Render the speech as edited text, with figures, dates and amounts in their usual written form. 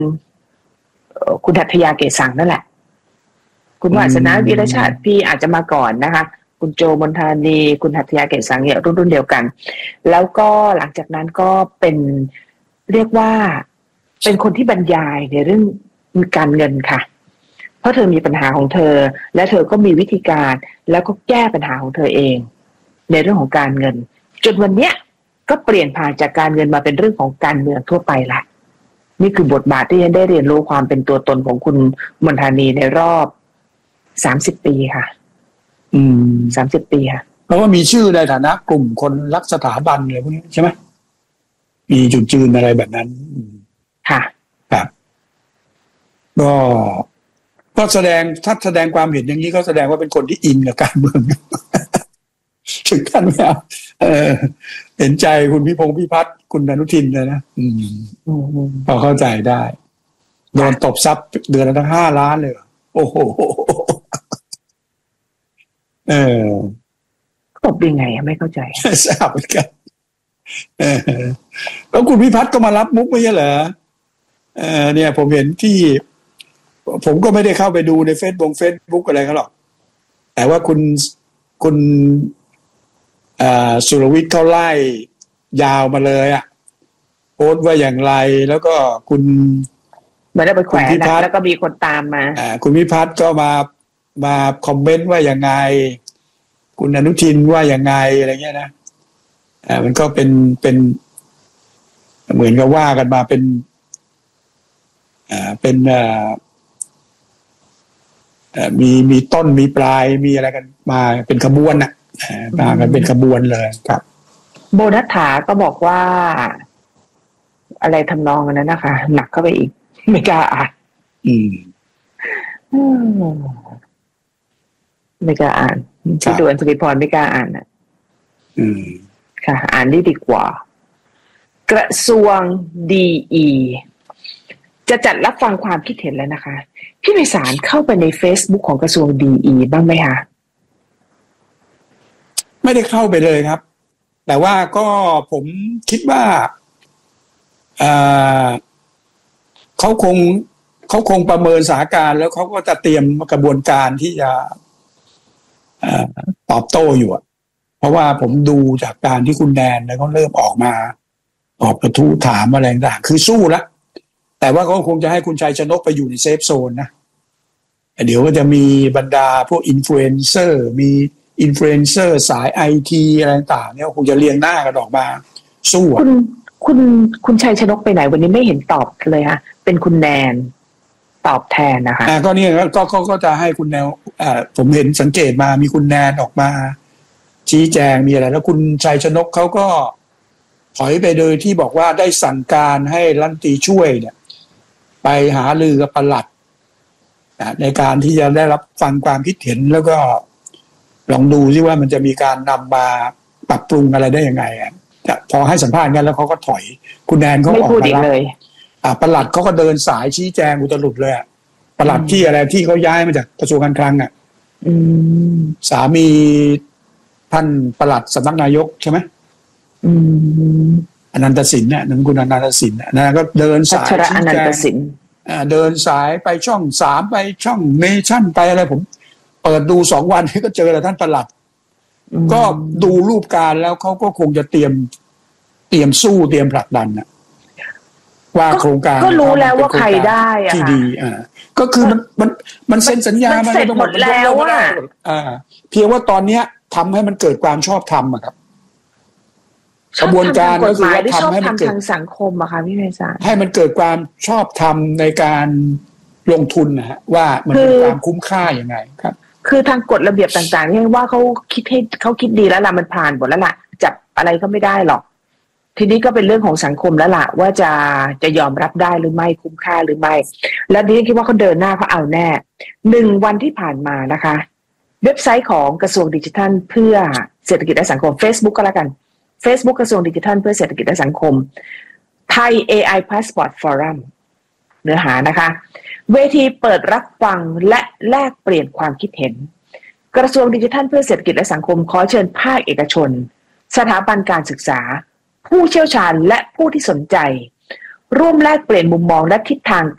คุณหัตถยาเกศสังนั่นแหละคุณวาสนาวีรชาติพี่อาจจะมาก่อนนะคะคุณโจมนทานีคุณหัตถยาเกศสังเนี่ยรุ่นเดียวกันแล้วก็หลังจากนั้นก็เป็นเรียกว่าเป็นคนที่บรรยายในเรื่องการเงินค่ะเพราะเธอมีปัญหาของเธอและเธอก็มีวิธีการแล้วก็แก้ปัญหาของเธอเองในเรื่องของการเงินจนวันเนี้ยก็เปลี่ยนผ่านจากการเงินมาเป็นเรื่องของการเมืองทั่วไปละนี่คือบทบาทที่ฉันได้เรียนรู้ความเป็นตัวตนของคุณมนทานีในรอบ30 ปีค่ะ30 ปีค่ะเพราะว่ามีชื่อในฐานะกลุ่มคนรักสถาบันอะไรพวกนี้ใช่ไหมมีจุดยืนอะไรแบบนั้นค่ะครับก็แสดงถ้าแสดงความเห็นอย่างนี้ก็แสดงว่าเป็นคนที่อินกับการเมืองถึงขั้นว่าเห็นใจคุณพิพงษ์พิพัฒน์คุณอนุทินเลยนะพอเข้าใจได้โดนตบทรัพย์เดือนละตั้ง5 ล้านเลยโอ้โหตบยังไงไม่เข้าใจทราบเหมือนกันแล้วคุณพิพัฒน์ก็มารับมุกไม่ใช่เหรอเนี่ยผมเห็นที่ผมก็ไม่ได้เข้าไปดูในเฟซบุ๊กอะไรเขาหรอกแต่ว่าคุณสุรวิทย์เขาไล่ยาวมาเลยอ่ะโพสต์ว่าอย่างไรแล้วก็คุณไม่ได้ไปแขวนนะแล้วก็มีคนตามมาคุณพิพัฒน์ก็มาคอมเมนต์ว่าอย่างไงคุณอนุทินว่าอย่างไงอะไรเงี้ยนะมันก็เป็นเหมือนกับว่ากันมาเป็นมีต้นมีปลายมีอะไรกันมาเป็นขบวนน่ะมากันเป็นขบวนเลยครับโบนัสถาก็บอกว่าอะไรทำนองนั้นนะคะหนักเข้าไปอีกไม่กล้าอ่านไม่กล้าอ่านที่ดวนสุริพรไม่กล้าอ่านอ่ะค่ะอ่านดีกว่ากระทรวงดีจะจัดรับฟังความคิดเห็นแล้วนะคะพี่ไพศาลเข้าไปใน Facebook ของกระทรวงดีบ้างไหมคะไม่ได้เข้าไปเลยครับแต่ว่าก็ผมคิดว่าเขาคงประเมินสถานการณ์แล้วเขาก็จะเตรียมกระบวนการที่จะตอบโต้อยู่เพราะว่าผมดูจากการที่คุณแดนแล้วก็เริ่มออกกระทู้ถามอะไรต่างคือสู้แล้วแต่ว่าเขาคงจะให้คุณชัยชนกไปอยู่ในเซฟโซนนะเดี๋ยวก็จะมีบรรดาพวกอินฟลูเอนเซอร์มีอินฟลูเอนเซอร์สายไอทีอะไรต่างเนี่ยคงจะเรียงหน้ากันออกมาสู้คุณชัยชนกไปไหนวันนี้ไม่เห็นตอบเลยฮะเป็นคุณแนนตอบแทนนะคะก็เนี่ยก็จะให้คุณแนวผมเห็นสังเกตมามีคุณแนนออกมาชี้แจงมีอะไรแล้วคุณชัยชนกเขาก็ถอยไปโดยที่บอกว่าได้สั่งการให้รัฐมนตรีช่วยเนี่ยไปหารือกับปลัดในการที่จะได้รับฟังความคิดเห็นแล้วก็ลองดูซิว่ามันจะมีการนำมาปรับปรุงอะไรได้ยังไงพอให้สัมภาษณ์กันแล้วเขาก็ถอยคุณแนนเขาออกมารับปลัดเขาก็เดินสายชี้แจงอุตลุดเลยปลัดที่อะไรที่เขาย้ายมาจากกระทรวงการคลังสามีท่านปลัดสำนักนายกใช่ไหมอนันตสินเนี่ยนั่นคุณอนันตสินนะก็เดินสายชี้แจงเดินสายไปช่อง3ไปช่องเนชั่นไปอะไรผมเปิดดู2 วันก็เจอแล้วท่านปลัดก็ดูรูปการแล้วเขาก็คงจะเตรียมสู้เตรียมผลักดันนะว่าโครงการก็รู้แล้วว่าใครได้อะที่ดีก็คือมันเซ็นสัญญามันเสร็จหมดแล้วอะเพียงว่าตอนเนี้ยทำให้มันเกิดความชอบธรรมอะครับกระบวนการก็คือว่าทำให้มันเกิดทางสังคมอะค่ะพี่ไพศาลให้มันเกิดความชอบธรรมในการลงทุนนะฮะว่ามันเป็นความคุ้มค่าอย่างไงครับคือทางกฎระเบียบต่างๆนี่ว่าเขาคิดดีแล้วล่ะมันผ่านหมดแล้วล่ะจับอะไรก็ไม่ได้หรอกทีนี้ก็เป็นเรื่องของสังคมแล้วล่ะว่าจะยอมรับได้หรือไม่คุ้มค่าหรือไม่และดิฉันคิดว่าเขาเดินหน้าเขาเอาแน่1 วันที่ผ่านมานะคะเว็บไซต์ของกระทรวงดิจิทัลเพื่อเศรษฐกิจและสังคม Facebook ก็แล้วกัน Facebook กระทรวงดิจิทัลเพื่อเศรษฐกิจและสังคมไทย AI Passport Forum เนื้อหานะคะเวทีเปิดรับฟังและแลกเปลี่ยนความคิดเห็นกระทรวงดิจิทัลเพื่อเศรษฐกิจและสังคมขอเชิญภาคเอกชนสถาบันการศึกษาผู้เชี่ยวชาญและผู้ที่สนใจร่วมแลกเปลี่ยนมุมมองและทิศทาง